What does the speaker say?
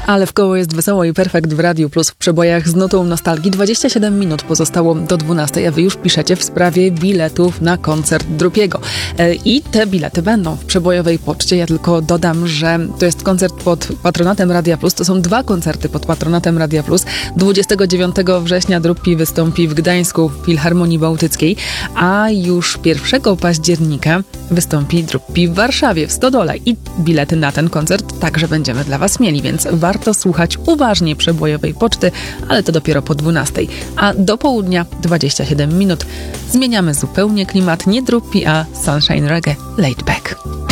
Ale w koło jest wesoło i perfekt w Radiu Plus w przebojach z nutą nostalgii. 27 minut pozostało do 12, a wy już piszecie w sprawie biletów na koncert Drupiego. I te bilety będą w przebojowej poczcie. Ja tylko dodam, że to jest koncert pod patronatem Radia Plus. To są 2 koncerty pod patronatem Radia Plus. 29 września Drupi wystąpi w Gdańsku w Filharmonii Bałtyckiej, a już 1 października wystąpi Drupi w Warszawie, w Stodole. I bilety na ten koncert także będziemy dla was mieli, więc warto słuchać uważnie przebojowej poczty, ale to dopiero po 12. A do południa 27 minut zmieniamy zupełnie klimat. Nie Drupi, a Sunshine Reggae Laid Back.